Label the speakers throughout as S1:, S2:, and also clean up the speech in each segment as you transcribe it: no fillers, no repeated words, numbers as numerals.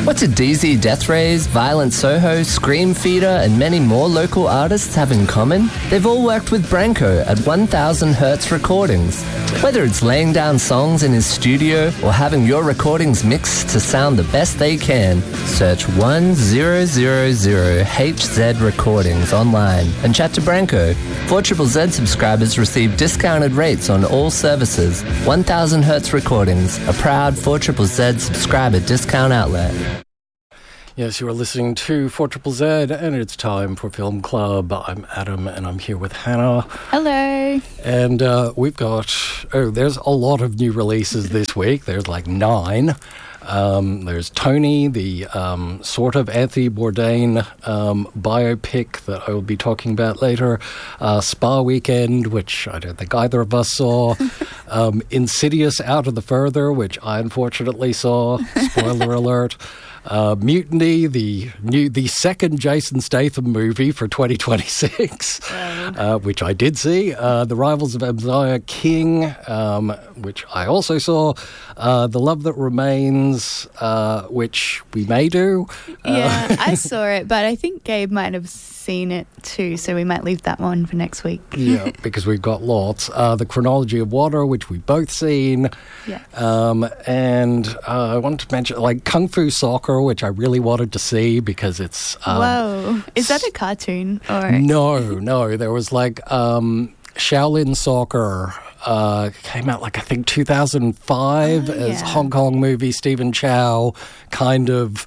S1: What do DZ Death Rays, Violent Soho, Scream Feeder, and many more local artists have in common? They've all worked with Branko at 1000 Hertz Recordings. Whether it's laying down songs in his studio or having your recordings mixed to sound the best they can, search 1000HZ Recordings online and chat to Branko. 4ZZZ subscribers receive discounted rates on all services. 1000 Hertz Recordings, a proud 4ZZZ subscriber discount outlet.
S2: Yes, you are listening to 4ZZZ, and it's time for Film Club. I'm Adam, and I'm here with Hannah.
S3: Hello.
S2: And we've got, there's a lot of new releases this week. There's like 9. There's Tony, the sort of Anthony Bourdain biopic that I will be talking about later. Spa Weekend, which I don't think either of us saw. Insidious Out of the Further, which I unfortunately saw. Spoiler alert. Mutiny, the second Jason Statham movie for 2026, which I did see. The Rivals of Amaziah King, which I also saw. The Love That Remains, which we may do.
S3: Yeah, I saw it, but I think Gabe might have seen it too, so we might leave that one for next week.
S2: Yeah, because we've got lots. The Chronology of Water, which we've both seen.
S3: Yeah.
S2: And I wanted to mention, like, Kung Fu Soccer, which I really wanted to see because it's...
S3: Whoa. Is that a cartoon? Or
S2: No. There was, like, Shaolin Soccer... came out like I think 2005 as Hong Kong movie. Stephen Chow kind of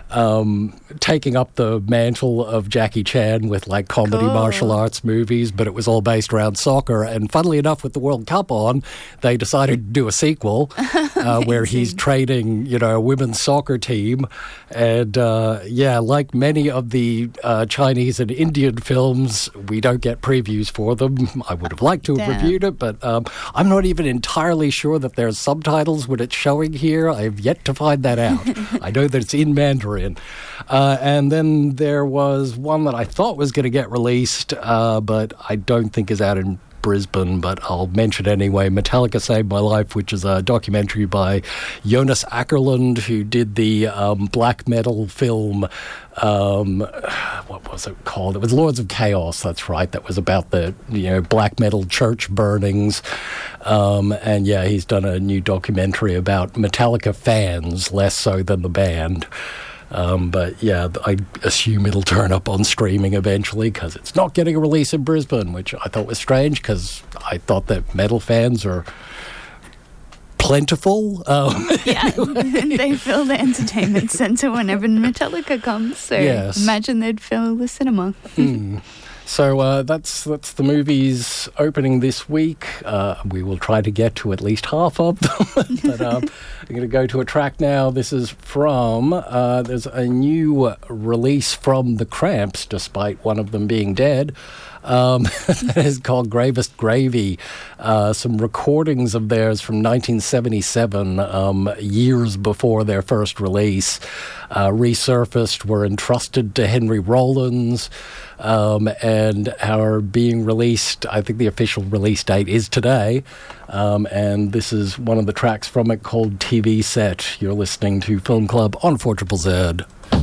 S2: taking up the mantle of Jackie Chan with like comedy martial arts movies, but it was all based around soccer. And funnily enough, with the World Cup on, they decided to do a sequel where he's training, a women's soccer team. And like many of the Chinese and Indian films, we don't get previews for them. I would have liked to have reviewed it, but I'm not even entirely sure that there's subtitles when it's showing here. I have yet to find that out. I know that it's in Mandarin. And then there was one that I thought was going to get released, but I don't think is out in Brisbane, but I'll mention anyway. Metallica Saved My Life, which is a documentary by Jonas Ackerlund, who did the black metal film, what was it called? It was Lords of Chaos, that's right. That was about the, black metal church burnings. And he's done a new documentary about Metallica fans, less so than the band. I assume it'll turn up on streaming eventually because it's not getting a release in Brisbane, which I thought was strange because I thought that metal fans are plentiful.
S3: They fill the entertainment centre whenever Metallica comes, so imagine they'd fill the cinema.
S2: So that's the movies opening this week. We will try to get to at least half of them. But I'm going to go to a track now. This is from, there's a new release from The Cramps, despite one of them being dead. That is called Gravest Gravy. Some recordings of theirs from 1977, years before their first release, resurfaced, were entrusted to Henry Rollins, and are being released. I think the official release date is today. And this is one of the tracks from it called TV Set. You're listening to Film Club on 4ZZZ.